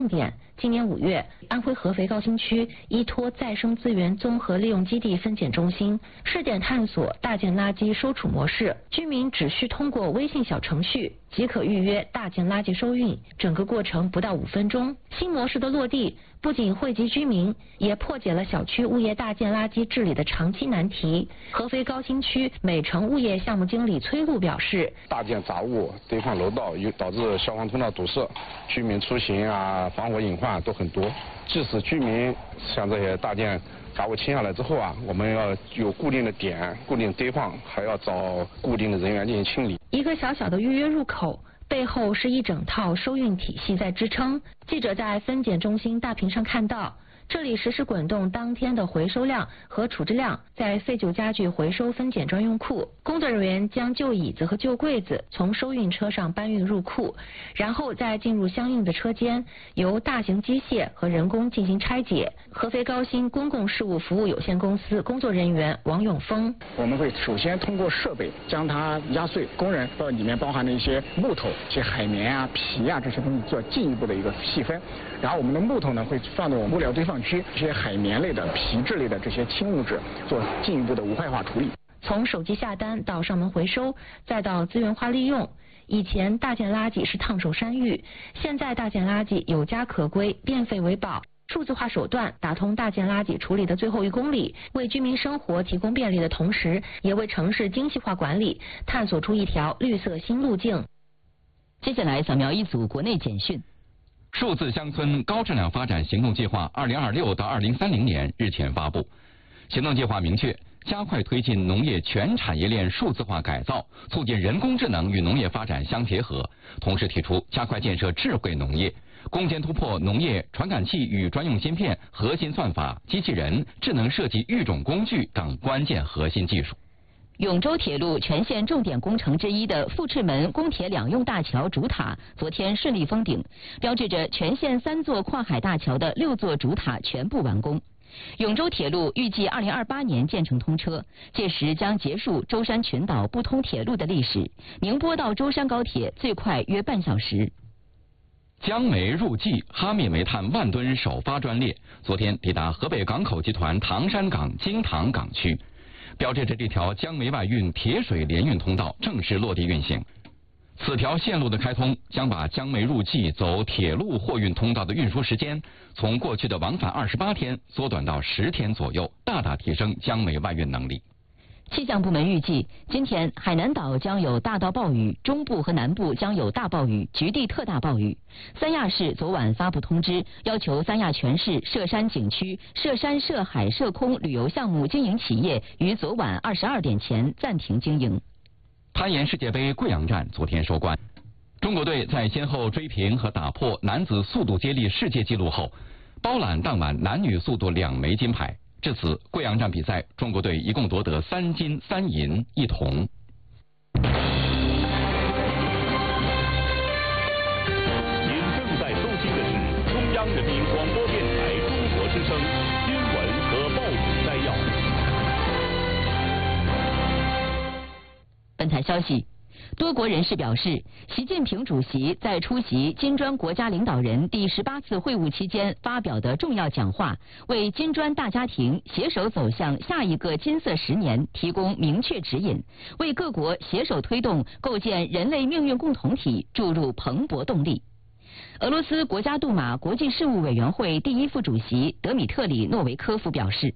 重点，今年5月，安徽合肥高新区依托再生资源综合利用基地分拣中心试点探索大件垃圾收储模式，居民只需通过微信小程序即可预约大件垃圾收运，整个过程不到5分钟。新模式的落地，不仅惠及居民，也破解了小区物业大件垃圾治理的长期难题。合肥高新区美城物业项目经理崔璐表示， 大件杂物堆放楼道，导致消防通道堵塞，居民出行防火隐患都很多。即使居民像这些大件杂物清下来之后我们要有固定的点、固定堆放，还要找固定的人员进行清理。 一个小小的预约入口，背后是一整套收运体系在支撑。记者在分拣中心大屏上看到，这里实时滚动当天的回收量和处置量，在废旧家具回收分拣专用库，工作人员将旧椅子和旧柜子从收运车上搬运入库，然后再进入相应的车间，由大型机械和人工进行拆解。合肥高新公共事务服务有限公司工作人员王永峰： 我们会首先通过设备将它压碎，工人到里面包含的一些木头、一些海绵皮这些东西做进一步的一个细分，然后我们的木头呢会放到我们物料堆放区，这些海绵类的、皮质类的这些轻物质做进一步的无害化处理。 从手机下单到上门回收，再到资源化利用。以前大件垃圾是烫手山芋，现在大件垃圾有家可归，变废为宝。数字化手段打通大件垃圾处理的最后1公里，为居民生活提供便利的同时，也为城市精细化管理探索出一条绿色新路径。 接下来扫描一组国内简讯。 数字乡村高质量发展行动计划2026到2030年日前发布。行动计划明确，加快推进农业全产业链数字化改造，促进人工智能与农业发展相结合，同时提出加快建设智慧农业，攻坚突破农业传感器与专用芯片、核心算法、机器人、智能设计育种工具等关键核心技术。 永州铁路全线重点工程之一的富赤门公铁两用大桥主塔昨天顺利封顶，标志着全线3座跨海大桥的6座主塔全部完工。永州铁路预计2028年建成通车，届时将结束舟山群岛不通铁路的历史，宁波到舟山高铁最快约半小时。 江煤入冀哈密煤炭万吨首发专列昨天抵达河北港口集团唐山港京塘港区，标志着这条江煤外运铁水联运通道正式落地运行。此条线路的开通将把江煤入冀走铁路货运通道的运输时间从过去的往返28天缩短到10天左右，大大提升江煤外运能力。 气象部门预计，今天海南岛将有大到暴雨，中部和南部将有大暴雨，局地特大暴雨。三亚市昨晚发布通知，要求三亚全市涉山景区、涉山、涉海、涉空旅游项目经营企业于昨晚22点前暂停经营。 攀岩世界杯贵阳站昨天收官，中国队在先后追平和打破男子速度接力世界纪录后，包揽当晚男女速度2枚金牌。至此，贵阳站比赛，中国队一共夺得3金3银1铜。 您正在收听的是中央人民广播电台中国之声新闻和报纸摘要。 本台消息，多国人士表示，习近平主席在出席金砖国家领导人第18次会晤期间发表的重要讲话，为金砖大家庭携手走向下一个金色10年提供明确指引，为各国携手推动构建人类命运共同体注入蓬勃动力。俄罗斯国家杜马国际事务委员会第1副主席德米特里诺维科夫表示，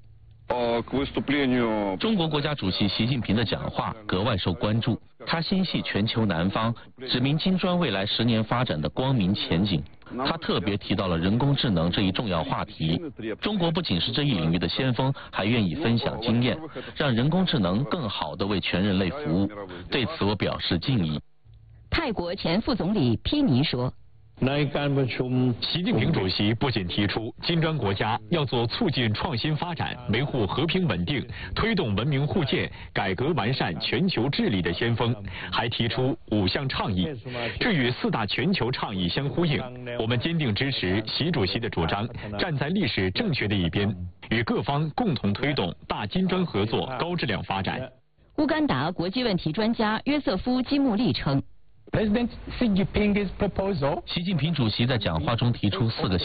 中国国家主席习近平的讲话格外受关注，他心系全球南方，指明金砖未来10年发展的光明前景。他特别提到了人工智能这一重要话题。中国不仅是这一领域的先锋，还愿意分享经验，让人工智能更好地为全人类服务。对此我表示敬意。 泰国前副总理披尼说， 习近平主席不仅提出金砖国家要做促进创新发展、维护和平稳定、推动文明互鉴、改革完善全球治理的先锋，还提出5项倡议，这与4大全球倡议相呼应。我们坚定支持习主席的主张，站在历史正确的一边，与各方共同推动大金砖合作高质量发展。 乌干达国际问题专家约瑟夫·基穆利称， 习近平主席在讲话中提出4个